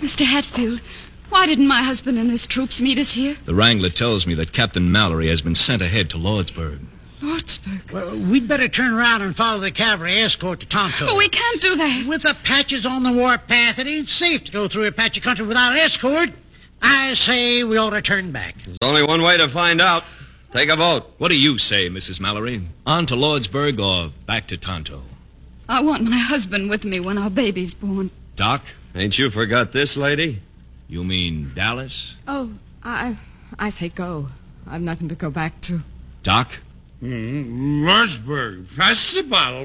Mr. Hatfield, why didn't my husband and his troops meet us here? The Wrangler tells me that Captain Mallory has been sent ahead to Lordsburg. Lordsburg? Well, we'd better turn around and follow the cavalry escort to Tonto. Oh, we can't do that. With the Apaches on the warpath, it ain't safe to go through Apache country without an escort. I say we ought to turn back. There's only one way to find out. Take a vote. What do you say, Mrs. Mallory? On to Lordsburg or back to Tonto? I want my husband with me when our baby's born. Doc? Ain't you forgot this, lady? You mean Dallas? Oh, I say go. I've nothing to go back to. Doc? Lordsburg. Pass the bottle.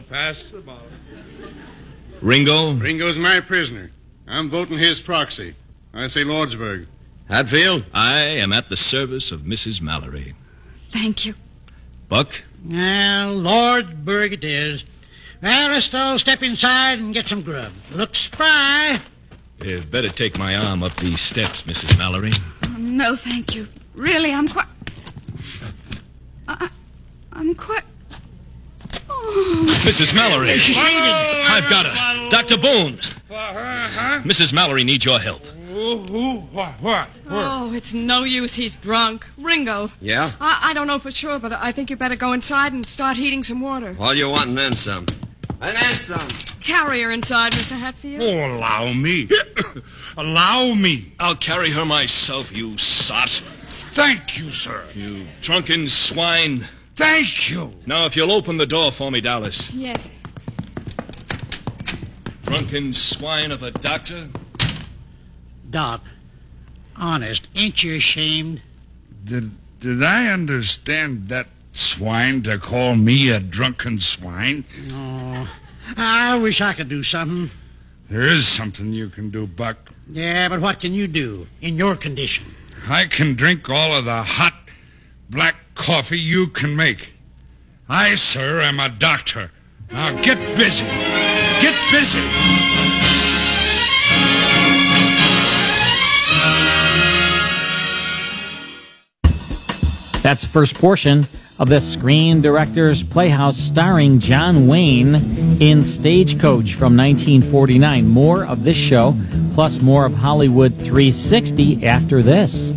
Ringo? Ringo's my prisoner. I'm voting his proxy. I say Lordsburg. Hatfield? I am at the service of Mrs. Mallory. Thank you. Buck? Well, Lordsburg it is. Well, let's all step inside and get some grub. Looks spry. You'd better take my arm up these steps, Mrs. Mallory. Oh, no, thank you. Really, I'm quite... I'm quite... Oh. Mrs. Mallory! I've got her. Dr. Boone! Huh? Mrs. Mallory needs your help. Who? What? Oh, it's no use. He's drunk. Ringo. Yeah? I don't know for sure, but I think you better go inside and start heating some water. All you want and then some. And then some. Carry her inside, Mr. Hatfield. Oh, allow me. Allow me. I'll carry her myself, you sot. Thank you, sir. You drunken swine. Thank you. Now, if you'll open the door for me, Dallas. Yes. Drunken swine of a doctor. Doc, honest, ain't you ashamed? Did I understand that swine to call me a drunken swine? No. I wish I could do something. There is something you can do, Buck. Yeah, but what can you do in your condition? I can drink all of the hot, black coffee you can make. I, sir, am a doctor. Now get busy. Get busy. That's the first portion of the Screen Directors Playhouse starring John Wayne in Stagecoach from 1949. More of this show, plus more of Hollywood 360 after this.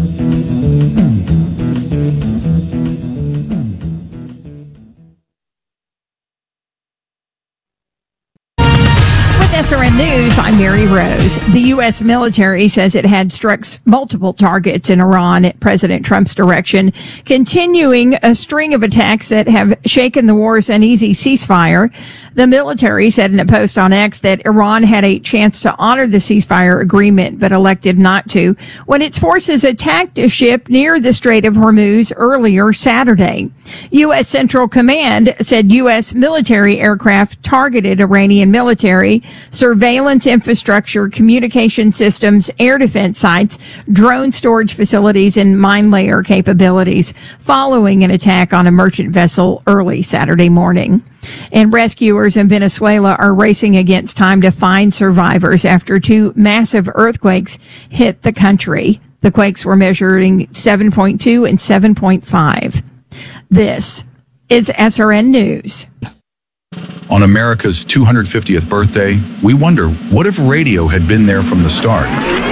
SRN News, I'm Mary Rose. The U.S. military says it had struck multiple targets in Iran at President Trump's direction, continuing a string of attacks that have shaken the war's uneasy ceasefire. The military said in a post on X that Iran had a chance to honor the ceasefire agreement, but elected not to when its forces attacked a ship near the Strait of Hormuz earlier Saturday. U.S. Central Command said U.S. military aircraft targeted Iranian military, surveillance infrastructure, communication systems, air defense sites, drone storage facilities, and mine layer capabilities following an attack on a merchant vessel early Saturday morning. And rescuers in Venezuela are racing against time to find survivors after two massive earthquakes hit the country. The quakes were measuring 7.2 and 7.5. This is SRN News. On America's 250th birthday, we wonder, what if radio had been there from the start?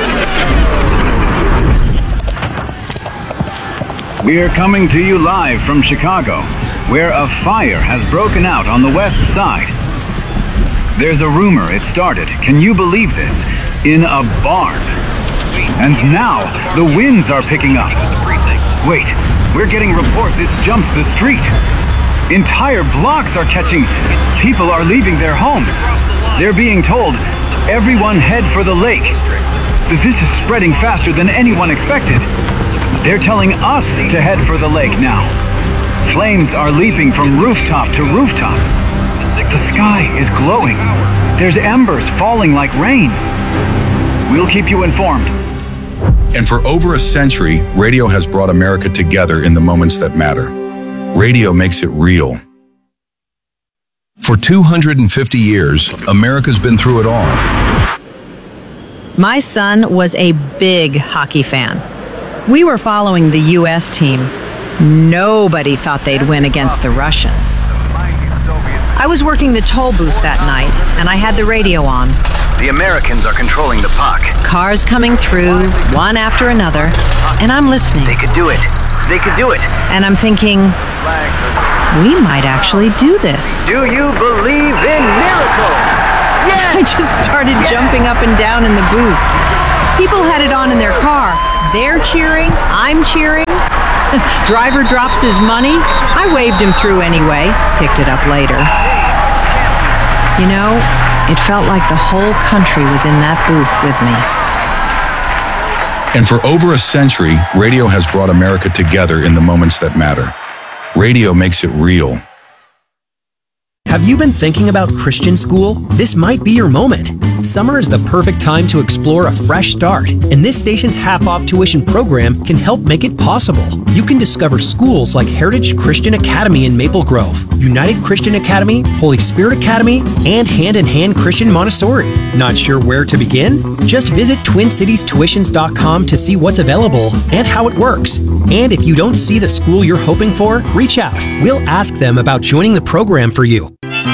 We are coming to you live from Chicago, where a fire has broken out on the west side. There's a rumor it started, can you believe this, in a barn. And now, the winds are picking up. Wait, we're getting reports it's jumped the street. Entire blocks are catching. People are leaving their homes. They're being told, everyone head for the lake. This is spreading faster than anyone expected. They're telling us to head for the lake now. Flames are leaping from rooftop to rooftop. The sky is glowing. There's embers falling like rain. We'll keep you informed. And for over a century, radio has brought America together in the moments that matter. Radio makes it real. For 250 years, America's been through it all. My son was a big hockey fan. We were following the U.S. team. Nobody thought they'd win against the Russians. I was working the toll booth that night, and I had the radio on. The Americans are controlling the puck. Cars coming through, one after another, and I'm listening. They could do it. They could do it. And I'm thinking, we might actually do this. Do you believe in miracles? Yes! I just started jumping up and down in the booth. People had it on in their car. They're cheering. I'm cheering. Driver drops his money. I waved him through anyway. Picked it up later. You know, it felt like the whole country was in that booth with me. And for over a century, radio has brought America together in the moments that matter. Radio makes it real. Have you been thinking about Christian school? This might be your moment. Summer is the perfect time to explore a fresh start, and this station's half-off tuition program can help make it possible. You can discover schools like Heritage Christian Academy in Maple Grove, United Christian Academy, Holy Spirit Academy, and Hand in Hand Christian Montessori. Not sure where to begin? Just visit TwinCitiesTuitions.com to see what's available and how it works. And if you don't see the school you're hoping for, reach out. We'll ask them about joining the program for you.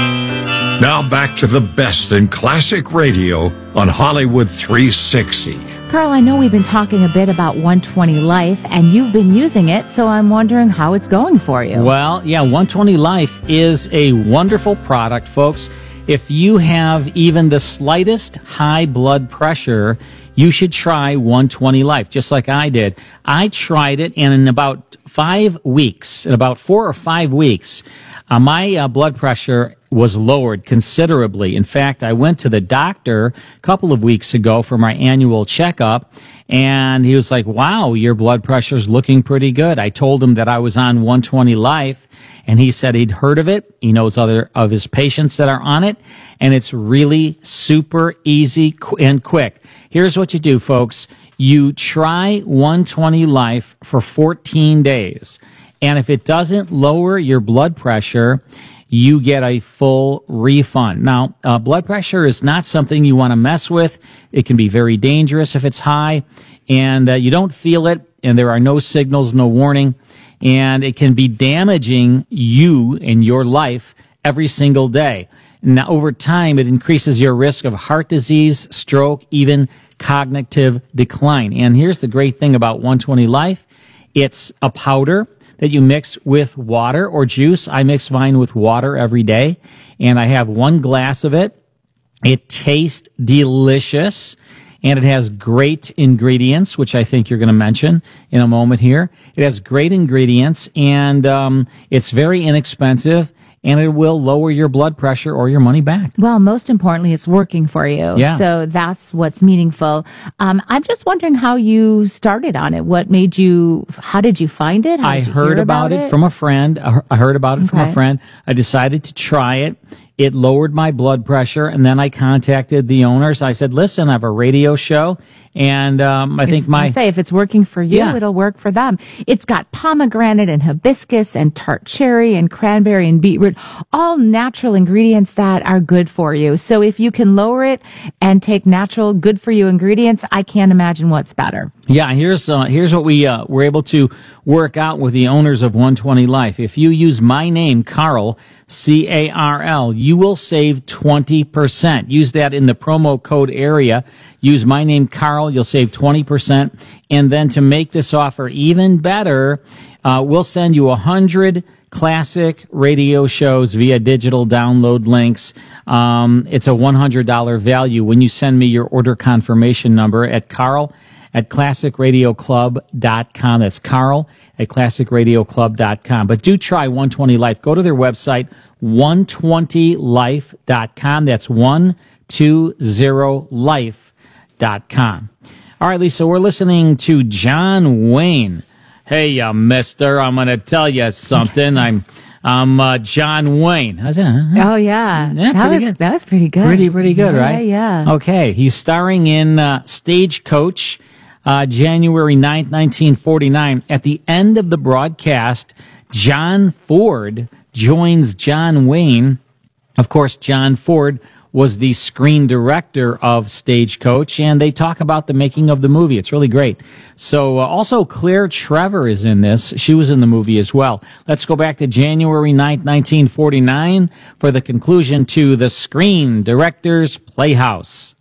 Now back to the best in classic radio on Hollywood 360. Carl, I know we've been talking a bit about 120 Life, and you've been using it, so I'm wondering how it's going for you. Well, yeah, 120 Life is a wonderful product, folks. If you have even the slightest high blood pressure, you should try 120 Life, just like I did. I tried it, and in about 4 or 5 weeks, my blood pressure was lowered considerably. In fact, I went to the doctor a couple of weeks ago for my annual checkup, and he was like, wow, your blood pressure's looking pretty good. I told him that I was on 120 Life, and he said he'd heard of it. He knows other of his patients that are on it, and it's really super easy and quick. Here's what you do, folks. You try 120 Life for 14 days, and if it doesn't lower your blood pressure, you get a full refund. Now, blood pressure is not something you want to mess with. It can be very dangerous if it's high, and you don't feel it, and there are no signals, no warning, and it can be damaging you and your life every single day. Now, over time, it increases your risk of heart disease, stroke, even cognitive decline. And here's the great thing about 120 Life. It's a powder that you mix with water or juice. I mix mine with water every day, and I have 1 glass of it. It tastes delicious, and it has great ingredients, which I think you're going to mention in a moment here. It has great ingredients, and it's very inexpensive, and it will lower your blood pressure or your money back. Well, most importantly, it's working for you. Yeah. So that's what's meaningful. I'm just wondering how you started on it. What made you, how did you find it? I heard about it from a friend. I heard about it from a friend. I decided to try it. It lowered my blood pressure, and then I contacted the owners. I said, listen, I have a radio show, and I think if it's working for you, it'll work for them. It's got pomegranate and hibiscus and tart cherry and cranberry and beetroot, all natural ingredients that are good for you. So if you can lower it and take natural, good for you ingredients, I can't imagine what's better. Yeah, here's what we were able to work out with the owners of 120 Life. If you use my name, Carl, C-A-R-L, you will save 20%. Use that in the promo code area. Use my name, Carl. You'll save 20%. And then to make this offer even better, we'll send you 100 classic radio shows via digital download links. It's a $100 value when you send me your order confirmation number at carl@classicradioclub.com. That's carl@classicradioclub.com. But do try 120 Life. Go to their website, 120life.com. That's 120life.com. All right, Lisa, we're listening to John Wayne. Hey, mister, I'm going to tell you something. I'm John Wayne. How's that? Oh, yeah. That was pretty good. Pretty good, right? Yeah. Okay, he's starring in Stagecoach, January 9th, 1949. At the end of the broadcast, John Ford joins John Wayne. Of course, John Ford was the screen director of Stagecoach, and they talk about the making of the movie. It's really great. So also Claire Trevor is in this. She was in the movie as well. Let's go back to January 9th, 1949 for the conclusion to the Screen Directors Playhouse.